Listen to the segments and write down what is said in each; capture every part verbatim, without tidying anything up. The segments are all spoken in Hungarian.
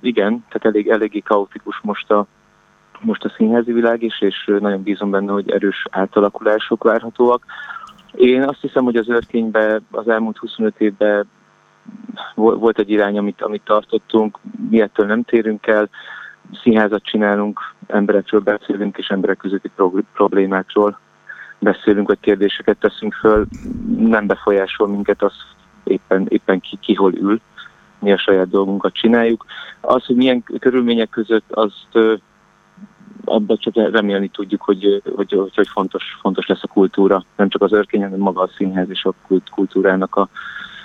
igen, tehát elég, eléggé kaotikus most a, most a színházi világ is, és nagyon bízom benne, hogy erős átalakulások várhatóak. Én azt hiszem, hogy az Örkényben az elmúlt huszonöt évben volt egy irány, amit, amit tartottunk, mi ettől nem térünk el, színházat csinálunk, emberekről beszélünk, és emberek közötti problémákról beszélünk, vagy kérdéseket teszünk föl, nem befolyásol minket, az éppen, éppen ki, ki hol ül, mi a saját dolgunkat csináljuk. Az, hogy milyen körülmények között, azt abban csak remélni tudjuk, hogy, hogy, hogy fontos, fontos lesz a kultúra. Nem csak az Örkény, hanem maga a színház és a kult, kultúrának a,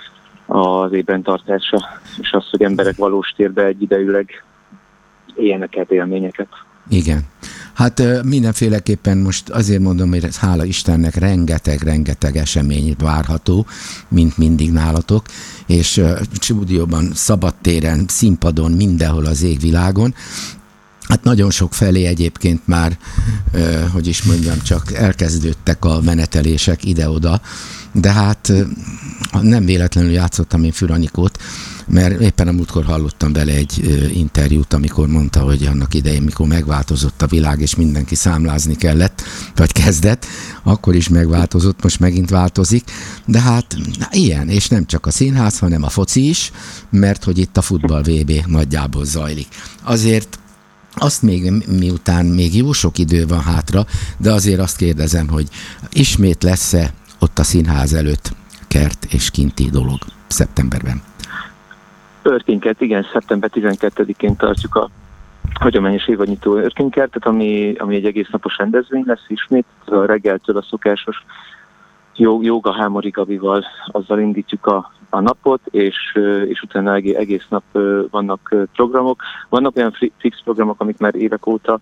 az ében tartása, és az, hogy emberek valós térbe egyidejűleg éljenek át élményeket. Igen. Hát mindenféleképpen most azért mondom, hogy hála Istennek rengeteg-rengeteg esemény várható, mint mindig nálatok, és stúdióban, szabadtéren, színpadon, mindenhol az égvilágon. Hát nagyon sok felé egyébként már, hogy is mondjam, csak elkezdődtek a menetelések ide-oda, de hát nem véletlenül játszottam én Füranikót, mert éppen a múltkor hallottam vele egy interjút, amikor mondta, hogy annak idején, mikor megváltozott a világ, és mindenki számlázni kellett, vagy kezdett, akkor is megváltozott, most megint változik, de hát ilyen, és nem csak a színház, hanem a foci is, mert hogy itt a futball vé bé nagyjából zajlik. Azért azt még, miután még jó sok idő van hátra, de azért azt kérdezem, hogy ismét lesz-e ott a színház előtt kert és kinti dolog szeptemberben? Örkénykert, igen, szeptember tizenkettedikén tartjuk a hagyományos évadnyitó Örkénykertet, ami, ami egy egész napos rendezvény lesz ismét, a reggeltől a szokásos jóga Hámori Gabival, azzal indítjuk a, a napot, és, és utána egész nap vannak programok. Vannak olyan fix programok, amik már évek óta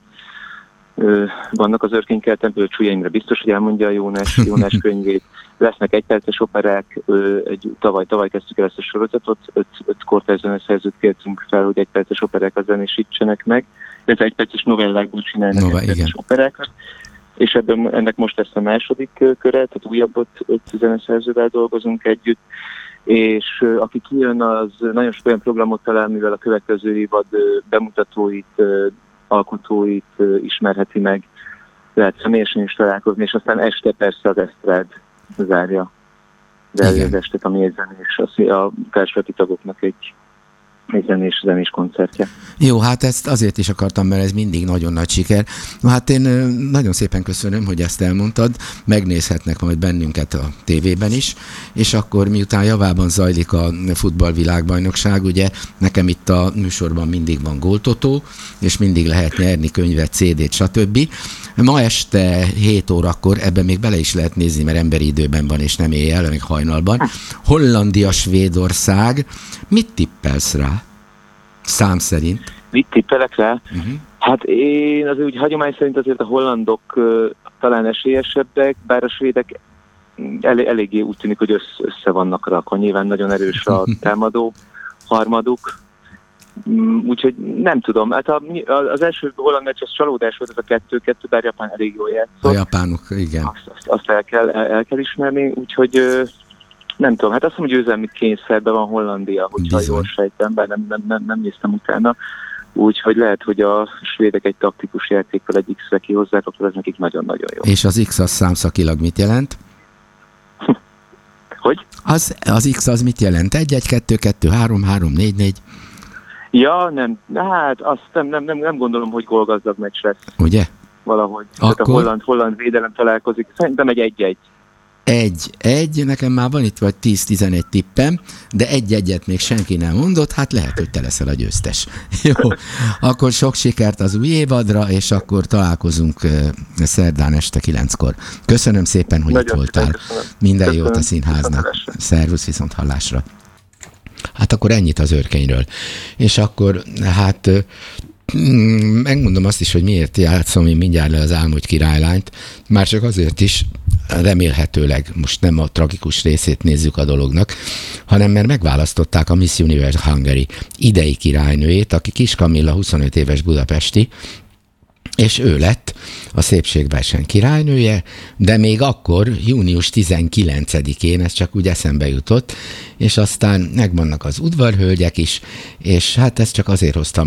vannak az Örkénykerten, például Csúlya Imre biztos, hogy elmondja a Jónás, Jónás könyvét. Lesznek egyperces operák, egy, tavaly, tavaly kezdtük el ezt a sorozatot, öt, öt kortárs zeneszerzőt kértünk fel, hogy egyperces operákat zenésítsenek meg, illetve egyperces novellákból csinálnak Nova, egyperces igen. operákat. És ebben, ennek most lesz a második köre, tehát újabb öt, öt zeneszerzővel dolgozunk együtt, és uh, aki kijön, az nagyon sok olyan programot talál, mivel a következő évad uh, bemutatóit, uh, alkotóit uh, ismerheti meg, lehet személyesen is találkozni, és aztán este persze az esztrád zárja az estet, ami egy zenés, a társulati tagoknak egy egy zenés, zenés koncertje. Jó, hát ezt azért is akartam, mert ez mindig nagyon nagy siker. Hát én nagyon szépen köszönöm, hogy ezt elmondtad, megnézhetnek majd bennünket a tévében is, és akkor miután javában zajlik a futballvilágbajnokság, ugye nekem itt a műsorban mindig van góltotó, és mindig lehet nyerni könyvet, cé dét, stb. Ma este hét órakor, ebben még bele is lehet nézni, mert emberi időben van, és nem éjjel, még hajnalban. Hollandia, Svédország. Mit tippelsz rá? Szám szerint. Mit tippelek rá? Uh-huh. Hát én azért úgy hagyomány szerint azért a hollandok uh, talán esélyesebbek, bár a svédek el, eléggé úgy tűnik, hogy össze, össze vannak rakva. Nyilván nagyon erős a támadó harmaduk. Úgyhogy nem tudom, hát a, az első holland meccs az csalódás volt, ez a kettő-kettő, bár Japán elég jól játszott. A japánok, igen. Azt, azt, azt el, kell, el, el kell ismerni, úgyhogy nem tudom, hát azt mondom, hogy győzelmi kényszerben van Hollandia, hogyha jól sejtem, bár nem, nem, nem, nem néztem utána. Úgyhogy lehet, hogy a svédek egy taktikus játékkal egy X-re kihozzák, akkor ez nekik nagyon-nagyon jó. És az X az számszakilag mit jelent? Hogy? Az, az X az mit jelent? egy egy kettő kettő három három négy négy Ja, nem, hát azt nem, nem, nem, nem gondolom, hogy gólgazdag meccs lesz. Ugye? Valahogy. Akkor... Tehát a holland, holland védelem találkozik. Szerintem egy egy-egy. Egy, egy, nekem már van itt vagy tíz-tizenegy tippem, de egy-egyet még senki nem mondott, hát lehet, hogy te leszel a győztes. Jó, akkor sok sikert az új évadra, és akkor találkozunk szerdán este kilenckor. Köszönöm szépen, hogy nagyon itt voltál. Köszönöm. Minden köszönöm. Jót a színháznak. Szervusz, viszont hallásra. Hát akkor ennyit az Örkényről. És akkor hát megmondom azt is, hogy miért játszom én mindjárt le az Álmodj királylányt, már csak azért is, remélhetőleg most nem a tragikus részét nézzük a dolognak, hanem mert megválasztották a Miss Universe Hungary idei királynőjét, aki Kis Kamilla, huszonöt éves budapesti, és ő lett a szépségverseny királynője, de még akkor, június tizenkilencedikén, ez csak úgy eszembe jutott, és aztán megvannak az udvarhölgyek is, és hát ezt csak azért hoztam